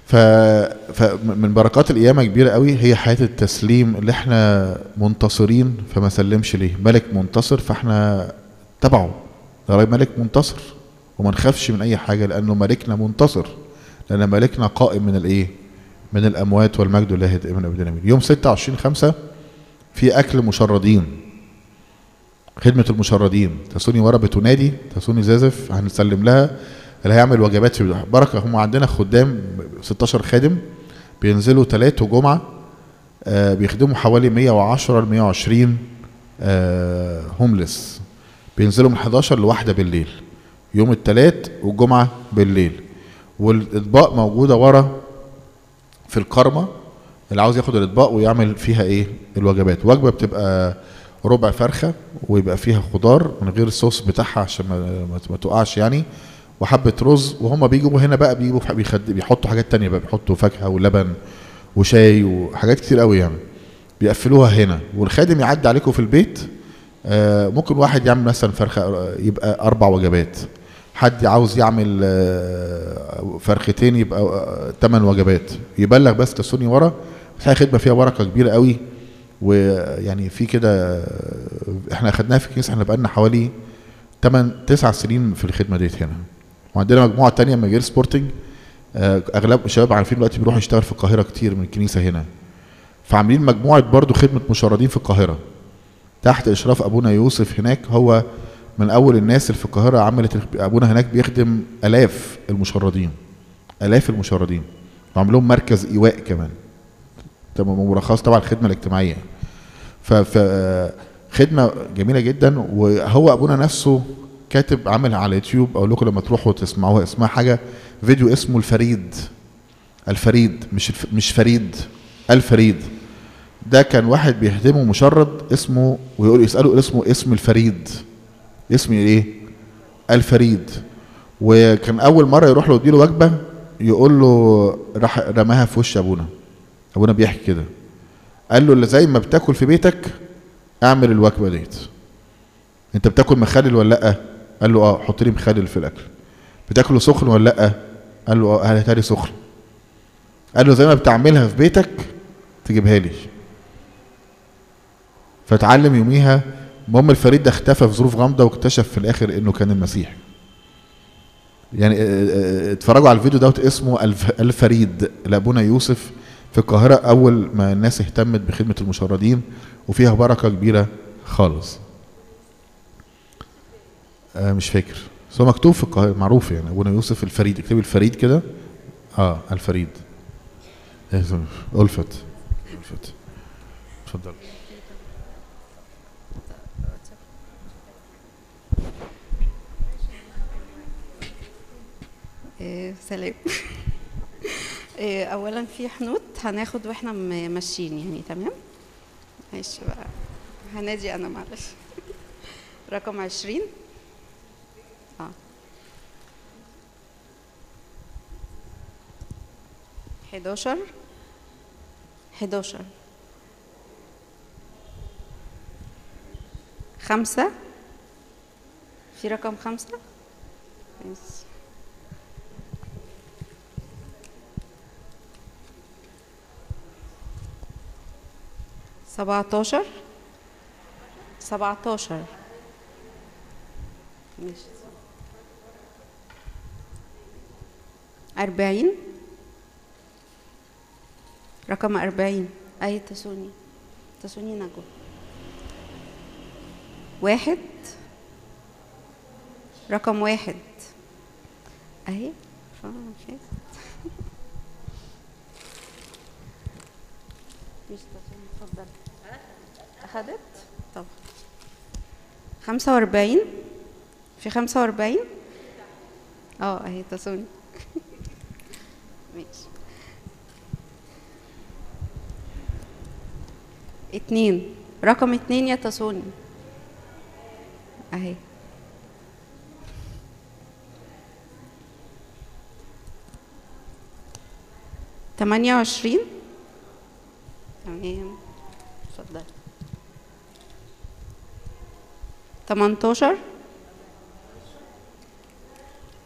فمن بركات القيامة كبيرة قوي هي حياة التسليم، اللي احنا منتصرين فما سلمش ليه، ملك منتصر فاحنا تبعه، ده ملك منتصر وما نخافش من اي حاجة لانه ملكنا منتصر، لان ملكنا قائم من الايه؟ من الاموات، والمجد لله دائما ابدا امين. يوم 26/5 في اكل مشردين، خدمة المشردين، تسوني ورا بتنادي، تسوني زازف هنسلم لها اللي هيعمل وجبات في بركة. هم عندنا خدام 16 خادم بينزلوا تلات وجمعة، بيخدموا حوالي 110 ل 120 هوملس، بينزلوا من 11 لواحدة بالليل يوم التلات والجمعة بالليل، والاطباق موجودة ورا في الكرمة، اللي عاوز ياخد الاطباق ويعمل فيها ايه الوجبات. وجبة بتبقى ربع فرخة ويبقى فيها خضار من غير الصوص بتاعها عشان ما تقعش يعني، وحبة رز. وهم بيجوا هنا بقى بيحطوا حاجات تانية بقى، بيحطوا فاكهة ولبن وشاي وحاجات كتير قوي يعني، بيقفلوها هنا. والخادم يعدي عليكم في البيت، ممكن واحد يعمل مثلا فرخة يبقى 4 وجبات، حد عاوز يعمل فرختين يبقى 8 وجبات، يبلغ بس تسوني ورا. بس هي خدمة فيها بركة كبيرة قوي، ويعني في كده احنا اخدناها في الكنيسة، احنا بقالنا حوالي 9 سنين في الخدمة ديت هنا. وعندنا مجموعة تانية مجال سبورتنج، اغلب الشباب عارفين دلوقتي بيروحوا يشتغل في القاهرة كتير من الكنيسة هنا، فعاملين مجموعة برضو خدمة مشردين في القاهرة تحت اشراف ابونا يوسف هناك. هو من اول الناس اللي في القاهرة عملت، ابونا هناك بيخدم الاف المشردين، الاف المشردين، وعمل لهم مركز ايواء كمان، مرخص طبعا الخدمة الاجتماعية. خدمة جميلة جدا. وهو ابونا نفسه كاتب، عامل على اليوتيوب، اقول لكم لما تروحوا تسمعوها، اسمها حاجة فيديو اسمه الفريد. الفريد مش فريد، الفريد. ده كان واحد بيخدمه مشرد اسمه، ويقول يسأله اسمه اسم الفريد، اسم ايه؟ الفريد. وكان اول مرة يروح له يديله وجبة، يقول له راح رماها في وش ابونا. ابونا بيحكي كده، قال له اللي زي ما بتاكل في بيتك اعمل الوجبة ديت. انت بتاكل مخلل ولا لا؟ قال له اه. حط لي مخلل في الاكل. بتاكله سخن ولا لا؟ قال له اه. هاتها لي سخن. قال له زي ما بتعملها في بيتك تجيبها لي. فتعلم يوميها. المهم الفريد ده اختفى في ظروف غامضه، واكتشف في الاخر انه كان المسيح. يعني اتفرجوا على الفيديو دوت، اسمه الفريد لابونا يوسف في القاهره، اول ما الناس اهتمت بخدمه المشردين، وفيها بركه كبيره خالص. مش فاكر، بس هو مكتوب في القاهره معروف يعني، ابونا يوسف الفريد، اكتبي الفريد كده. الفريد. ألفت. اتفضل. سلام. اولا في حنوت هناخد واحنا ماشيين يعني، تمام؟ ماشي بقى، هنادي انا معلش. رقم 20. 11. 5. في رقم 5. ماشي. 17. ماشي. 40. رقم 40. أي تسوني نجوى. 1. رقم 1 أهي. مش تسوني، اتفضل. أخدت؟ طب 45. في 45. أهي تسوني. ماشي. 2. رقم 2 يا تسوني اهي. 28. تمام، اتفضل. 18.